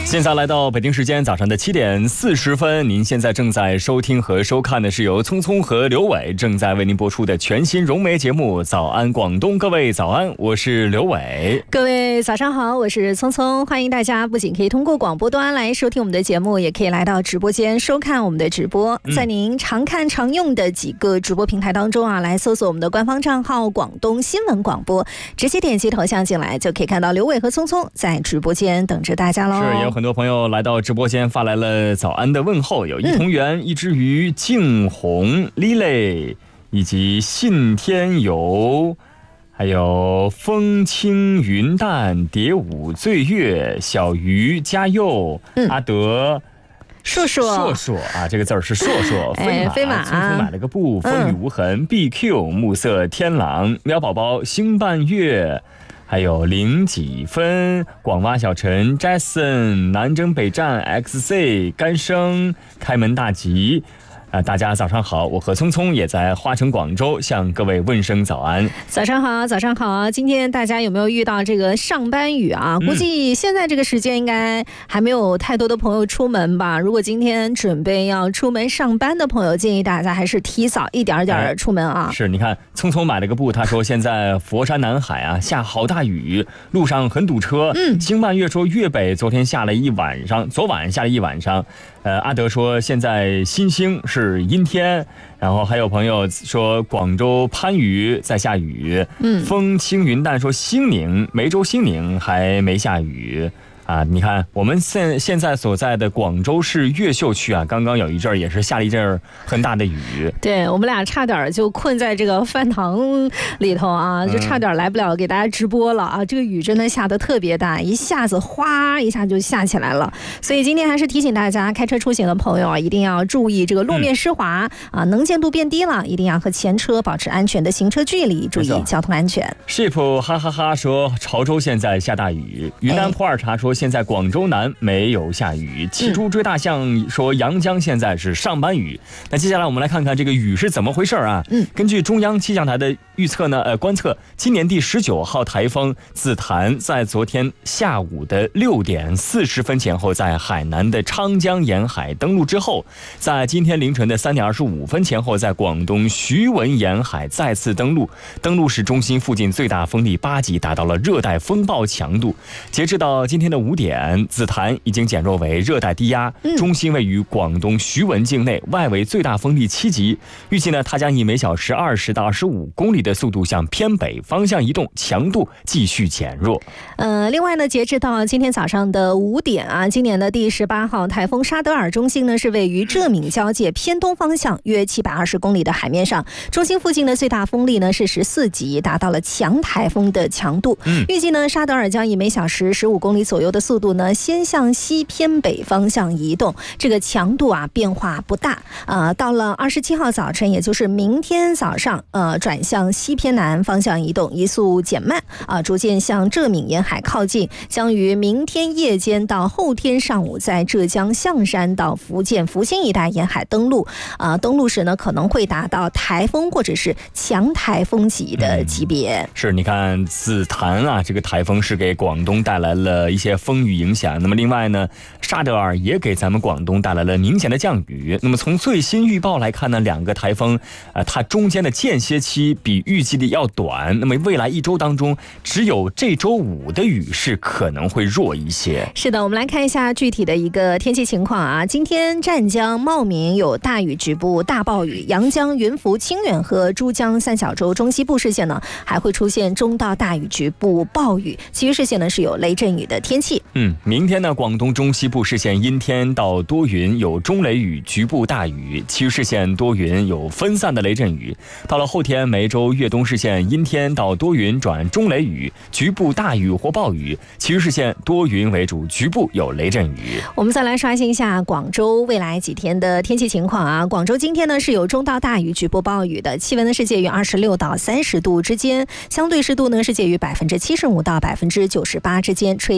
现在来到北京时间早上的7点40分，您现在正在收听和收看的是由聪聪和刘伟正在为您播出的全新融媒节目《早安广东》。各位早安，我是刘伟。 各位早上好，我是聪聪。欢迎大家不仅可以通过广播端来收听我们的节目，也可以来到直播间收看我们的直播。在您常看常用的几个直播平台当中啊，来搜索我们的官方账号广东新闻广播，直接点击头像进来，就可以看到刘伟和聪聪在直播间等着大家喽。 是，也有很多朋友来到直播间发来了早安的问候，有一同源、一只鱼、静红、Lily 以及信天游，还有风轻云淡、蝶舞醉月、小鱼、嘉佑、阿德。 硕硕啊，这个字儿是硕硕。 飞马， 匆匆买了个布，风雨无痕。BQ 暮色天狼，喵宝宝星半月，还有零几分，广挖小陈 Jason 南征北战 XZ 甘生开门大吉。大家早上好，我和聪聪也在花城广州向各位问声早安。 早上好，早上好。今天大家有没有遇到这个上班雨啊？估计现在这个时间应该还没有太多的朋友出门吧。如果今天准备要出门上班的朋友，建议大家还是提早一点点出门啊。 是，你看聪聪买了个布，他说现在佛山南海啊下好大雨，路上很堵车。星半月说粤北昨天下了一晚上，昨晚下了一晚上。阿德说现在新兴是阴天，然后还有朋友说广州番禺在下雨。风轻云淡说梅州兴宁还没下雨。你看我们现在所在的广州市越秀区啊，刚刚有一阵也是下了一阵很大的雨。 对，我们俩差点就困在这个饭堂里头啊，就差点来不了给大家直播了啊！这个雨真的下得特别大，一下子哗一下就下起来了。所以今天还是提醒大家，开车出行的朋友啊，一定要注意这个路面湿滑啊，能见度变低了，一定要和前车保持安全的行车距离，注意交通安全。 Ship 哈哈哈说潮州现在下大雨，云南普洱茶说现在广州南没有下雨，骑猪追大象说阳江现在是上班雨。那接下来我们来看看这个雨是怎么回事啊？根据中央气象台的预测呢，观测今年第19号台风紫檀在昨天下午的6点40分前后在海南的昌江沿海登陆之后，在今天凌晨的3点25分前后在广东徐闻沿海再次登陆时中心附近最大风力8级，达到了热带风暴强度。截至到今天的5点，紫檀已经减弱为热带低压，中心位于广东徐闻境内，外围最大风力7级。预计呢，它将以每小时20到25公里的速度向偏北方向移动，强度继续减弱。 另外呢，截至到今天早上的5点啊，今年的第18号台风沙德尔中心呢是位于浙闽交界偏东方向约720公里的海面上，中心附近的最大风力呢是14级，达到了强台风的强度。预计呢，沙德尔将以每小时15公里左右的速度呢先向西偏北方向移动，这个强度啊变化不大。到了27号早晨，也就是明天早上，转向西偏南方向移动，移速减慢逐渐向浙闽沿海靠近，将于明天夜间到后天上午在浙江象山到福建福清一带沿海登陆。登陆时呢可能会达到台风或者是强台风级的级别。 是，你看紫檀啊，这个台风是给广东带来了一些风雨影响。那么另外呢，沙德尔也给咱们广东带来了明显的降雨。那么从最新预报来看呢，两个台风它中间的间歇期比预计的要短。那么未来1周当中，只有这周5的雨势可能会弱一些。 是的，我们来看一下具体的一个天气情况啊。今天湛江、茂名有大雨局部大暴雨，阳江、云浮、清远和珠江三角洲中西部市县呢还会出现中到大雨局部暴雨，其余市县呢是有雷阵雨的天气。 明天呢，广东中西部市县阴天到多云，有中雷雨，局部大雨，其余市县多云，有分散的雷阵雨。到了后天，梅州粤东市县阴天到多云转中雷雨，局部大雨或暴雨，其余市县多云为主，局部有雷阵雨。 我们再来刷新一下广州未来几天的天气情况啊。广州今天呢是有中到大雨，局部暴雨的，气温呢是介于26到30度之间，相对湿度呢是介于75%到98%之间，吹轻微的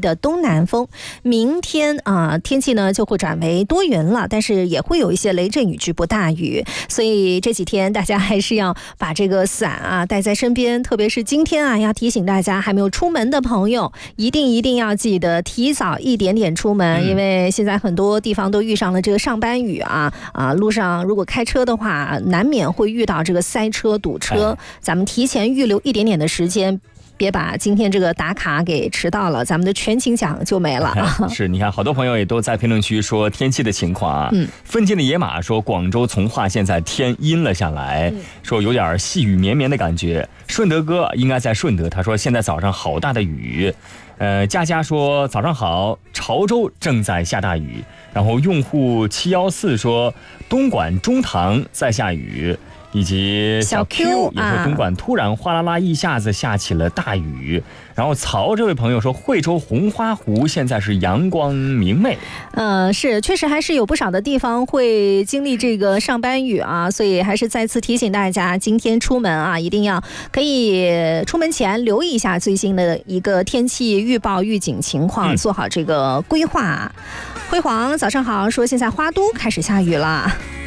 的东南风。明天天气呢就会转为多云了，但是也会有一些雷阵雨、局部大雨，所以这几天大家还是要把这个伞带在身边，特别是今天要提醒大家还没有出门的朋友，一定要记得提早一点点出门，因为现在很多地方都遇上了这个上班雨路上如果开车的话，难免会遇到这个塞车堵车，咱们提前预留一点点的时间，别把今天这个打卡给迟到了，咱们的全勤奖就没了。 是，你看好多朋友也都在评论区说天气的情况奋进的野马说广州从化现在天阴了下来，说有点细雨绵绵的感觉。顺德哥应该在顺德，他说现在早上好大的雨。佳佳说早上好，潮州正在下大雨。然后用户714说东莞中塘在下雨。以及小 Q 也说东莞突然哗啦啦一下子下起了大雨。然后曹这位朋友说惠州红花湖现在是阳光明媚。 是，确实还是有不少的地方会经历这个上班雨所以还是再次提醒大家，今天出门一定要可以出门前留意一下最新的一个天气预报预警情况，做好这个规划。辉煌早上好，说现在花都开始下雨了。